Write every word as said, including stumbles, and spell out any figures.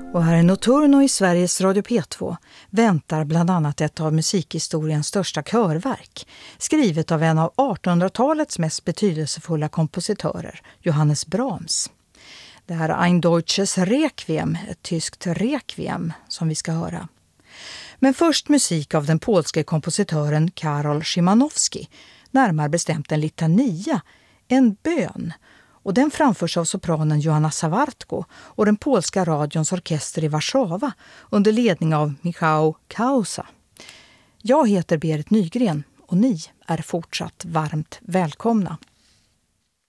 Och här i Notturno i Sveriges Radio P två väntar bland annat ett av musikhistoriens största körverk, skrivet av en av artonhundratalets mest betydelsefulla kompositörer, Johannes Brahms. Det här är Ein Deutsches Requiem, ett tyskt requiem som vi ska höra. Men först musik av den polske kompositören Karol Szymanowski, närmare bestämt en litania, en bön. Och den framförs av sopranen Joanna Sawartko och den polska radions orkester i Warszawa under ledning av Michał Kausa. Jag heter Berit Nygren och ni är fortsatt varmt välkomna.